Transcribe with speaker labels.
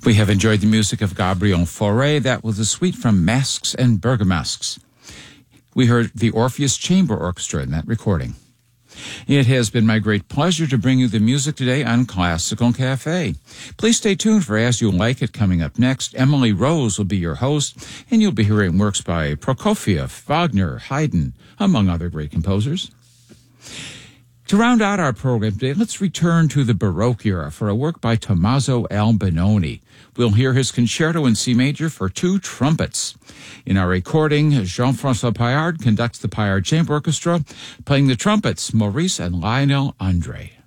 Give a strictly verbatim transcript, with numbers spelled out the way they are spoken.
Speaker 1: We have enjoyed the music of Gabriel Fauré. That was a suite from Masks and Bergamasques. We heard the Orpheus Chamber Orchestra in that recording. It has been my great pleasure to bring you the music today on Classical Cafe. Please stay tuned for As You Like It coming up next. Emily Rose will be your host, and you'll be hearing works by Prokofiev, Wagner, Haydn, among other great composers. To round out our program today, let's return to the Baroque era for a work by Tommaso Albinoni. We'll hear his concerto in C major for two trumpets. In our recording, Jean-François Paillard conducts the Paillard Chamber Orchestra, playing the trumpets, Maurice and Lionel André.